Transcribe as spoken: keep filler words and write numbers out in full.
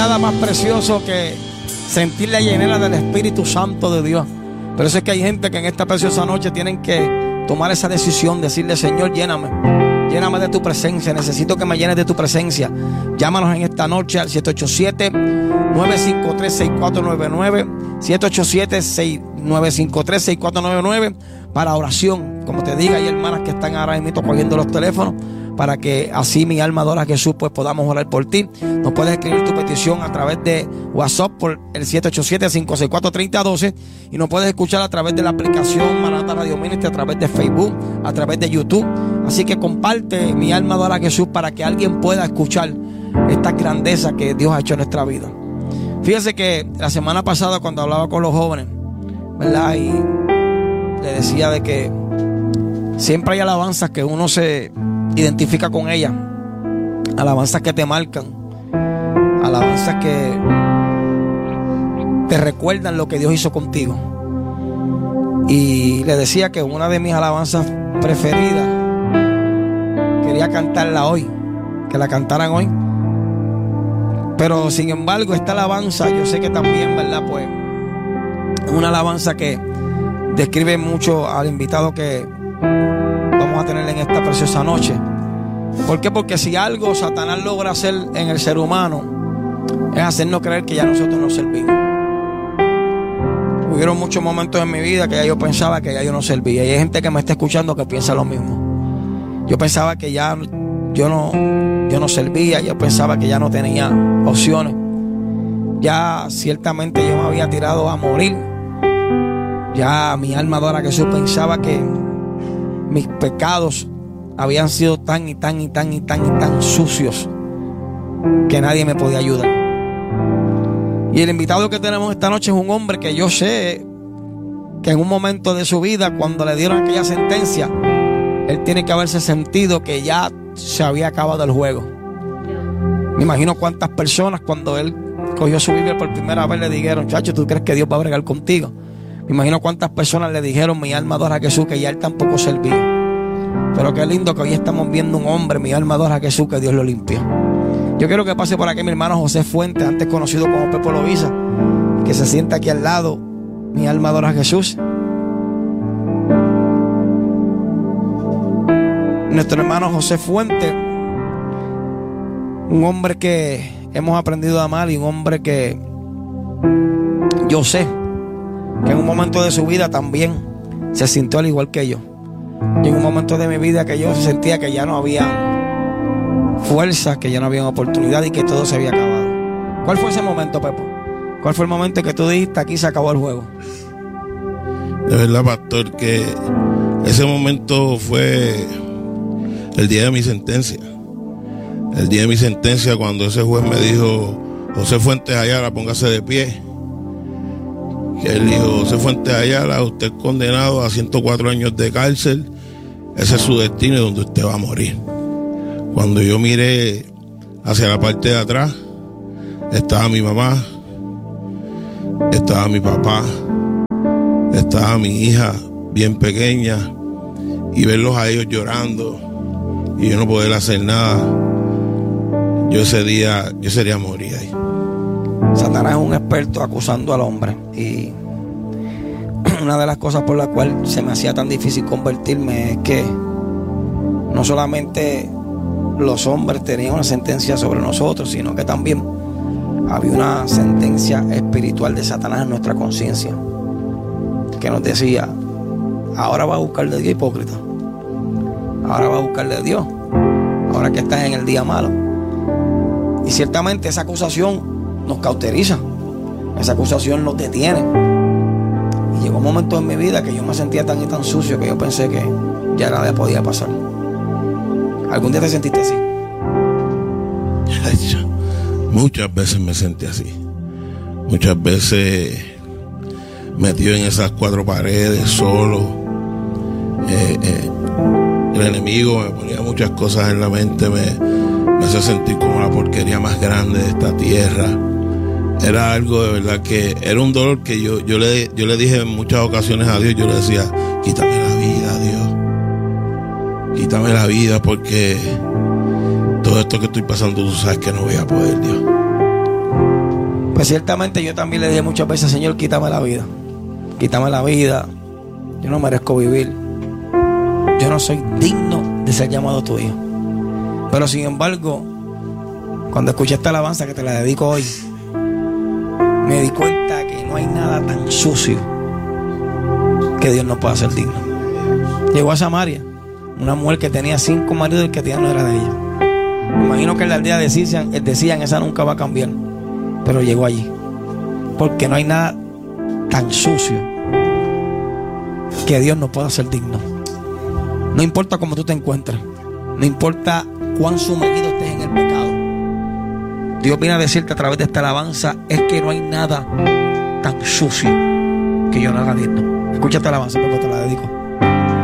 nada más precioso que sentir la llenura del Espíritu Santo de Dios. Pero eso es que hay gente que en esta preciosa noche tienen que tomar esa decisión, decirle: Señor, lléname, lléname de tu presencia, necesito que me llenes de tu presencia. Llámanos en esta noche al siete ocho siete, nueve cinco tres, seis cuatro nueve nueve, siete ocho siete, nueve cinco tres, seis cuatro nueve nueve, para oración. Como te diga, hay hermanas que están ahora mismo cogiendo los teléfonos, para que así mi alma adora a Jesús, pues podamos orar por ti. Nos puedes escribir tu petición a través de WhatsApp por el siete ocho siete, cinco seis cuatro, tres cero uno dos, y nos puedes escuchar a través de la aplicación Maranatha Radio Ministry, a través de Facebook, a través de YouTube. Así que comparte mi alma adora a Jesús para que alguien pueda escuchar esta grandeza que Dios ha hecho en nuestra vida. Fíjese que la semana pasada, cuando hablaba con los jóvenes, ¿verdad?, y le decía de que siempre hay alabanzas que uno se identifica con ellas, alabanzas que te marcan, alabanzas que te recuerdan lo que Dios hizo contigo. Y le decía que una de mis alabanzas preferidas quería cantarla hoy, que la cantaran hoy. Pero sin embargo, esta alabanza, yo sé que también, ¿verdad?, pues es una alabanza que describe mucho al invitado que vamos a tener en esta preciosa noche. ¿Por qué? Porque si algo Satanás logra hacer en el ser humano es hacernos creer que ya nosotros no servimos. Hubieron muchos momentos en mi vida que ya yo pensaba que ya yo no servía, y hay gente que me está escuchando que piensa lo mismo. Yo pensaba que ya yo no, yo no servía, yo pensaba que ya no tenía opciones. Ya ciertamente yo me había tirado a morir. Ya mi alma adora a Jesús pensaba que mis pecados habían sido tan y tan y tan y tan y tan sucios que nadie me podía ayudar. Y el invitado que tenemos esta noche es un hombre que yo sé que en un momento de su vida, cuando le dieron aquella sentencia, él tiene que haberse sentido que ya se había acabado el juego. Me imagino cuántas personas, cuando él cogió su Biblia por primera vez, le dijeron: chacho, ¿tú crees que Dios va a bregar contigo? Me imagino cuántas personas le dijeron: mi alma adora a Jesús, que ya él tampoco servía. Pero qué lindo que hoy estamos viendo un hombre, mi alma adora a Jesús, que Dios lo limpió. Yo quiero que pase por aquí mi hermano José Fuentes, antes conocido como Pepo Loiza, que se sienta aquí al lado. Mi alma adora a Jesús. Nuestro hermano José Fuentes, un hombre que hemos aprendido a amar, y un hombre que yo sé que en un momento de su vida también se sintió al igual que yo. Y en un momento de mi vida que yo sentía que ya no había fuerza, que ya no había oportunidad y que todo se había acabado. ¿Cuál fue ese momento, Pepo? ¿Cuál fue el momento que tú dijiste: aquí se acabó el juego? De verdad, pastor, que ese momento fue el día de mi sentencia. El día de mi sentencia, cuando ese juez me dijo: José Fuentes Ayala, póngase de pie. Que él dijo: José Fuentes Ayala, usted es condenado a ciento cuatro años de cárcel. Ese es su destino y donde usted va a morir. Cuando yo miré hacia la parte de atrás, estaba mi mamá, estaba mi papá, estaba mi hija bien pequeña, y verlos a ellos llorando y yo no poder hacer nada, yo ese día, yo sería morir ahí. Satanás es un experto acusando al hombre, y una de las cosas por las cuales se me hacía tan difícil convertirme es que no solamente los hombres tenían una sentencia sobre nosotros, sino que también había una sentencia espiritual de Satanás en nuestra conciencia, que nos decía: ahora va a buscar de Dios, hipócrita, ahora va a buscar de Dios, ahora que estás en el día malo. Y ciertamente esa acusación nos cauteriza, esa acusación nos detiene. Y llegó un momento en mi vida que yo me sentía tan y tan sucio que yo pensé que ya nada podía pasar. ¿Algún día te sentiste así? Muchas veces me sentí así. Muchas veces metido en esas cuatro paredes, solo. Eh, eh, el enemigo me ponía muchas cosas en la mente, me, me hacía sentir como la porquería más grande de esta tierra. Era algo de verdad que era un dolor que yo, yo, le, yo le dije en muchas ocasiones a Dios. Yo le decía: quítame la vida, Dios, quítame la vida, porque todo esto que estoy pasando tú sabes que no voy a poder, Dios. Pues ciertamente yo también le dije muchas veces: Señor, quítame la vida, quítame la vida, yo no merezco vivir, yo no soy digno de ser llamado tu hijo. Pero sin embargo, cuando escuché esta alabanza que te la dedico hoy, me di cuenta que no hay nada tan sucio que Dios no pueda hacer digno. Llegó a Samaria, una mujer que tenía cinco maridos y el que tenía no era de ella. Me imagino que en la aldea decían, decían esa nunca va a cambiar, pero llegó allí, porque no hay nada tan sucio que Dios no pueda hacer digno. No importa cómo tú te encuentres, no importa cuán sumergido estés en el pecado, Dios viene a decirte a través de esta alabanza: es que no hay nada tan sucio que yo no haga digno. Escucha esta alabanza, porque te la